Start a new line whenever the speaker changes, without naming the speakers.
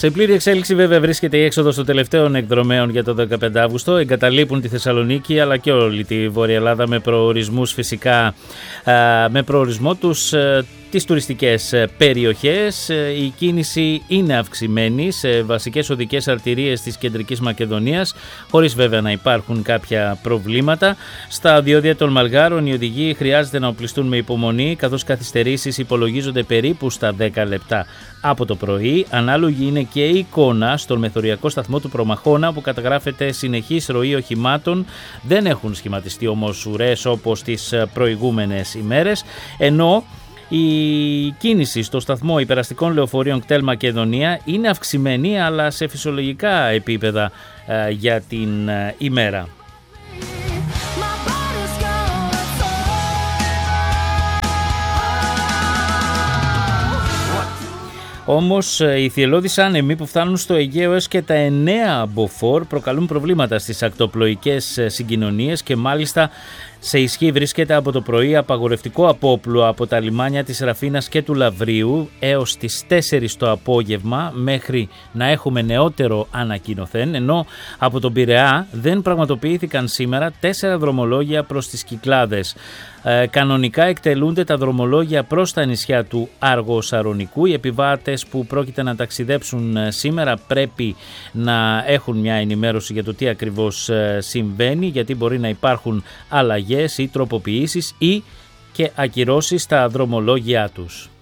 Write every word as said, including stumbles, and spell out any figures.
Σε πλήρη εξέλιξη βέβαια βρίσκεται η έξοδος των τελευταίων εκδρομέων για το δεκαπέντε Αυγούστου. Εγκαταλείπουν τη Θεσσαλονίκη αλλά και όλη τη Βόρεια Ελλάδα με προορισμούς φυσικά, με προορισμό τους τις τουριστικές περιοχές. Η κίνηση είναι αυξημένη σε βασικές οδικές αρτηρίες της Κεντρικής Μακεδονίας, χωρίς βέβαια να υπάρχουν κάποια προβλήματα. Στα διόδια των Μαλγάρων οι οδηγοί χρειάζεται να οπλιστούν με υπομονή, καθώς καθυστερήσεις υπολογίζονται περίπου στα δέκα λεπτά από το πρωί. Ανάλογη είναι και η εικόνα στον μεθοριακό σταθμό του Προμαχώνα, που καταγράφεται συνεχής ροή οχημάτων. Δεν έχουν σχηματιστεί όμως ουρές όπως τις προηγούμενες ημέρες, ενώ η κίνηση στο σταθμό υπεραστικών λεωφορείων ΚΤΕΛ Μακεδονία είναι αυξημένη αλλά σε φυσιολογικά επίπεδα ε, για την ε, ημέρα. Όμως οι θυελλώδεις άνεμοι που φτάνουν στο Αιγαίο έως και τα εννέα μποφόρ προκαλούν προβλήματα στις ακτοπλοϊκές συγκοινωνίες και μάλιστα σε ισχύ βρίσκεται από το πρωί απαγορευτικό απόπλου από τα λιμάνια της Ραφίνας και του Λαβρίου έως τις τέσσερις το απόγευμα, μέχρι να έχουμε νεότερο ανακοινωθέν, ενώ από τον Πειραιά δεν πραγματοποιήθηκαν σήμερα τέσσερα δρομολόγια προς τις Κυκλάδες. Ε, κανονικά εκτελούνται τα δρομολόγια προς τα νησιά του Αργοσαρονικού. Οι επιβάτες που πρόκειται να ταξιδέψουν σήμερα πρέπει να έχουν μια ενημέρωση για το τι ακριβώς συμβαίνει, γιατί μπορεί να υπάρχουν αλλαγές ή τροποποιήσεις ή και ακυρώσεις στα δρομολόγια τους.